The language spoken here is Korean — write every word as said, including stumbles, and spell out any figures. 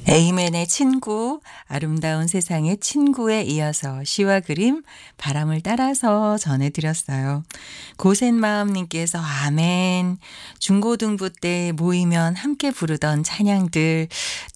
에이맨의 친구, 아름다운 세상의 친구에 이어서 시와 그림, 바람을 따라서 전해드렸어요. 고센마음님께서 아멘. 중고등부 때 모이면 함께 부르던 찬양들